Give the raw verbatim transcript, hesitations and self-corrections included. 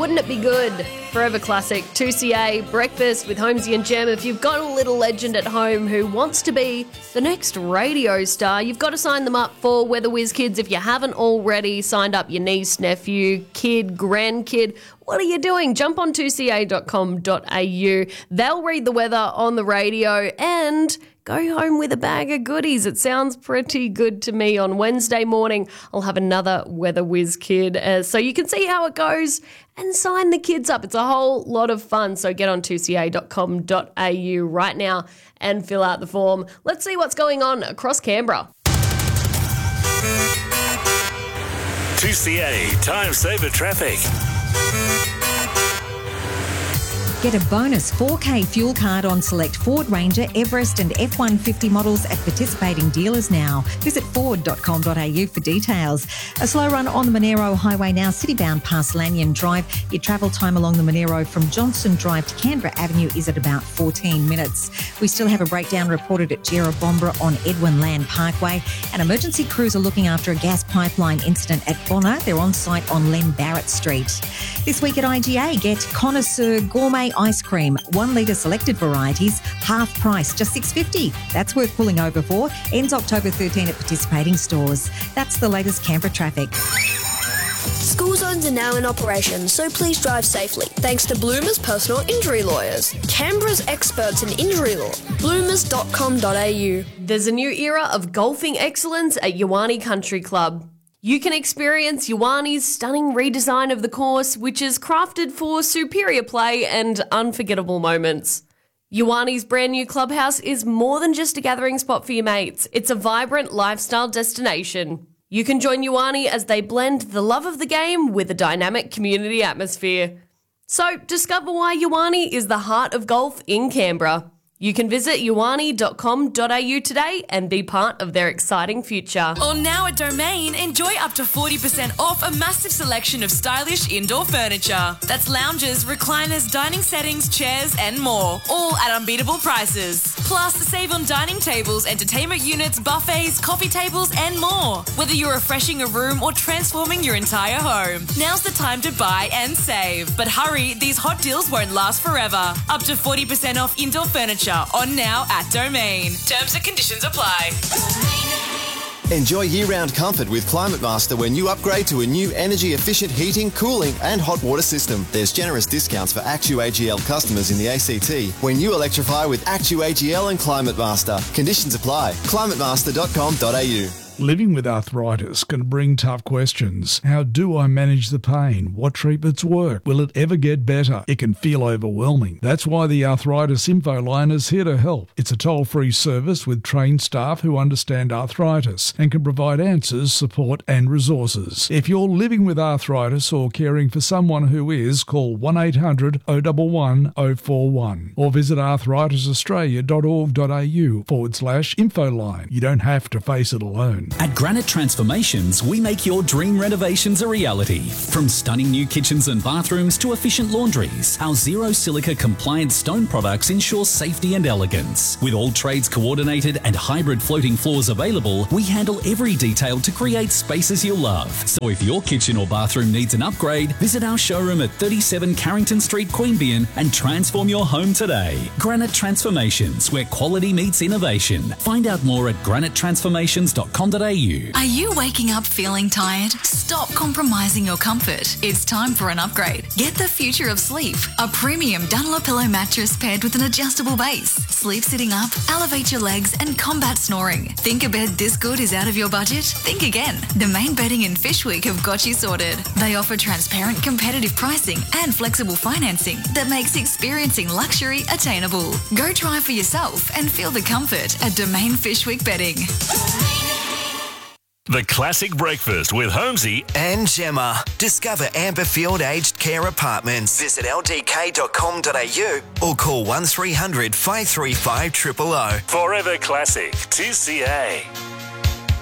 wouldn't it be good? Forever Classic, two C A, breakfast with Holmesy and Jem. If you've got a little legend at home who wants to be the next radio star, you've got to sign them up for Weather Whiz Kids. If you haven't already signed up your niece, nephew, kid, grandkid, what are you doing? Jump on two c a dot com dot a u. They'll read the weather on the radio and go home with a bag of goodies. It sounds pretty good to me. On Wednesday morning, I'll have another Weather Whiz Kid. Uh, so you can see how it goes and sign the kids up. It's a whole lot of fun. So get on two c a dot com dot a u right now and fill out the form. Let's see what's going on across Canberra. two C A Time Saver Traffic. Get a bonus four K fuel card on select Ford Ranger, Everest and F one fifty models at participating dealers now. Visit ford dot com dot a u for details. A slow run on the Monero Highway now, citybound past Lanyon Drive. Your travel time along the Monero from Johnson Drive to Canberra Avenue is at about fourteen minutes. We still have a breakdown reported at Jerrabomberra on Edwin Land Parkway. An emergency crews are looking after a gas pipeline incident at Bonner. They're on site on Len Barrett Street. This week at I G A, get Connoisseur Gourmet Ice Cream, one litre selected varieties, half price, just six dollars fifty. That's worth pulling over for. Ends October thirteenth at participating stores. That's the latest Canberra traffic. School zones are now in operation, so please drive safely. Thanks to Bloomers Personal Injury Lawyers, Canberra's experts in injury law. bloomers dot com dot a u. There's a new era of golfing excellence at Ioane Country Club. You can experience Ioane's stunning redesign of the course, which is crafted for superior play and unforgettable moments. Ioane's brand new clubhouse is more than just a gathering spot for your mates. It's a vibrant lifestyle destination. You can join Ioane as they blend the love of the game with a dynamic community atmosphere. So discover why Ioane is the heart of golf in Canberra. You can visit ioane dot com dot a u today and be part of their exciting future. Or now at Domain, enjoy up to forty percent off a massive selection of stylish indoor furniture. That's lounges, recliners, dining settings, chairs and more, all at unbeatable prices. Plus, save on dining tables, entertainment units, buffets, coffee tables and more. Whether you're refreshing a room or transforming your entire home, now's the time to buy and save. But hurry, these hot deals won't last forever. Up to forty percent off indoor furniture on now at Domain. Terms and conditions apply. Enjoy year-round comfort with Climate Master when you upgrade to a new energy-efficient heating, cooling and hot water system. There's generous discounts for Actu A G L customers in the A C T when you electrify with Actu A G L and Climate Master. Conditions apply. climate master dot com dot a u. Living with arthritis can bring tough questions. How do I manage the pain? What treatments work? Will it ever get better? It can feel overwhelming. That's why the Arthritis Info Line is here to help. It's a toll-free service with trained staff who understand arthritis and can provide answers, support and resources. If you're living with arthritis or caring for someone who is, call one eight hundred oh one one oh four one or visit arthritis australia dot org dot a u forward slash info line. You don't have to face it alone. At Granite Transformations, we make your dream renovations a reality. From stunning new kitchens and bathrooms to efficient laundries, our zero silica compliant stone products ensure safety and elegance. With all trades coordinated and hybrid floating floors available, we handle every detail to create spaces you'll love. So if your kitchen or bathroom needs an upgrade, visit our showroom at thirty-seven Carrington Street, Queanbeyan and transform your home today. Granite Transformations, where quality meets innovation. Find out more at granite transformations dot com dot a u. Are you waking up feeling tired? Stop compromising your comfort. It's time for an upgrade. Get the future of sleep. A premium Dunlopillow mattress paired with an adjustable base. Sleep sitting up, elevate your legs and combat snoring. Think a bed this good is out of your budget? Think again. Domain Bedding and Fishweek have got you sorted. They offer transparent competitive pricing and flexible financing that makes experiencing luxury attainable. Go try for yourself and feel the comfort at Domain Fishweek Bedding. The Classic Breakfast with Holmesy and Gemma. Discover Amberfield Aged Care Apartments. Visit l d k dot com dot a u or call one three hundred five three five zero zero zero. Forever Classic two C A.